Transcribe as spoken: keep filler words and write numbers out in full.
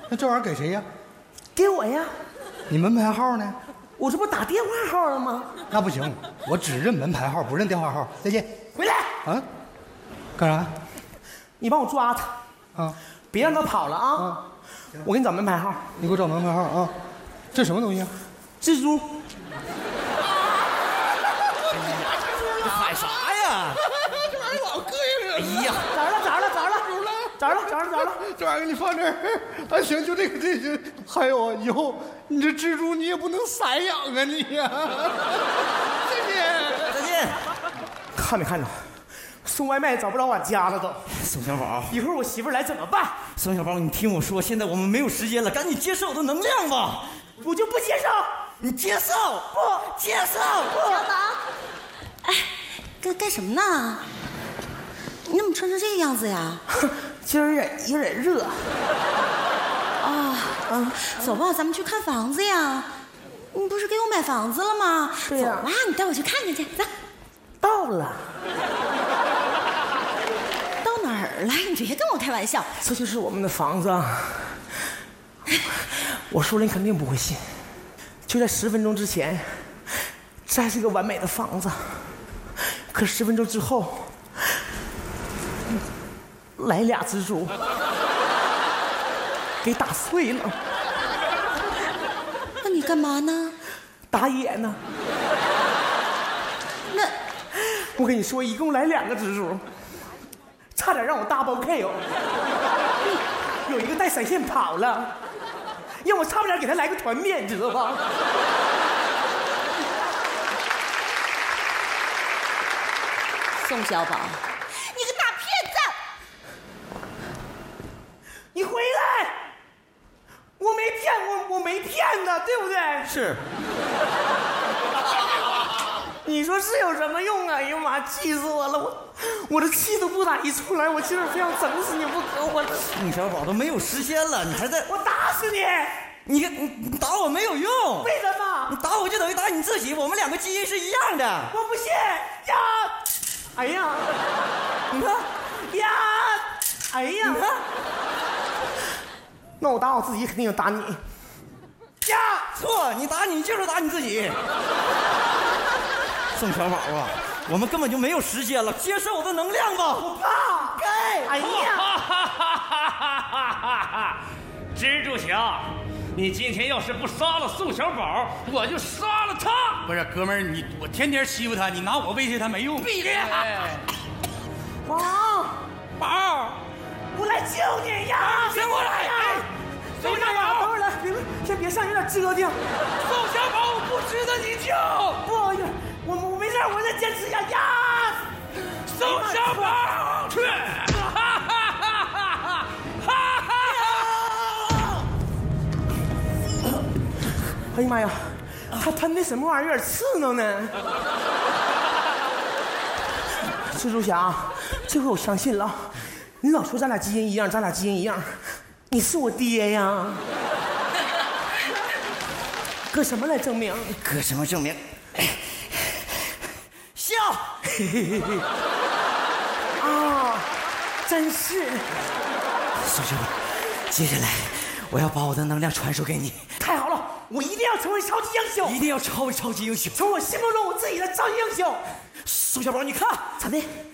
那这玩意儿给谁呀？ 给我呀。 你门牌号呢？ 我这不打电话号了吗？ 那不行，我只认门牌号，不认电话号。再见。 回来。 啊？干啥？ 你帮我抓他啊！ 别让他跑了啊！啊我给你找门牌号。 你给我找门牌号啊！这什么东西啊？ 蜘蛛。 喊啥呀？ 这玩意儿老膈应人。 哎呀， 找着了，找着了，找着了，找着了，找着了，找着了。 这玩意儿给你放这儿。啊，行，就这个，这就还有啊，以后你这蜘蛛你也不能散养啊，你呀。再见， 再见。 看没看着？送外卖找不着俺家了都。 宋小宝， 一会儿我媳妇来怎么办？ 宋小宝，你听我说，现在我们没有时间了，赶紧接受我的能量吧。 我就不接受。 你接受？ 不接受？不。 小宝，哎，干干什么呢？你怎么穿成这个样子呀？ 今儿有点热。 啊，嗯，走吧，咱们去看房子呀。你不是给我买房子了吗？ 对呀。 走吧，你带我去看看去。走。 到了。 到哪儿了？你别跟我开玩笑。 这就是我们的房子啊。我说了你肯定不会信。就在十分钟之前，这还是个完美的房子。可十分钟之后，来俩蜘蛛，给打碎了。 那你干嘛呢？ 打野呢。 那我跟你说，一共来两个蜘蛛，差点让我 double K O。有一个带闪现跑了，让我差不点给他来个团灭，你知道吧？ 宋小宝，你个大骗子！ 你回来！我没骗我，我没骗他，对不对？ 是。 你说是有什么用啊？哎呀妈，气死我了！我我这气都不打一处来，我今儿非要整死你不可！我宋小宝都没有时间了，你还在？ 我打死你！ 你你你打我没有用。 为什么？ 你打我就等于打你自己，我们两个基因是一样的。 我不信呀！哎呀， 你看呀，哎呀， 你看， 那我打我自己肯定有打你。呀， 错，你打你就是打你自己。宋小宝啊，我们根本就没有时间了，接受我的能量吧。 我怕。 该。 哎呀，蜘蛛侠，你今天要是不杀了宋小宝，我就杀了他。 不是，哥们儿，你我天天欺负他，你拿我威胁他没用。 闭嘴！ 宝宝， 我来救你呀！ 先过来！哎， 宋小宝，等会儿来，别先别上，有点折腾。 宋小宝，我不值得你救。 不好意思，我我没事，我再坚持一下呀！ 宋小宝，去！哈哈哈哈哈哈！ 哎呀妈呀，他喷的什么玩意儿，有点刺挠呢。蜘蛛侠，这回我相信了。你老说咱俩基因一样，咱俩基因一样，你是我爹呀。搁什么来证明？ 搁什么证明？笑。 啊，真是。 宋小宝，接下来我要把我的能量传授给你。 太好了，我一定要成为超级英雄， 一定要成为超级英雄， 成为我心目中我自己的超级英雄。 宋小宝，你看咋的？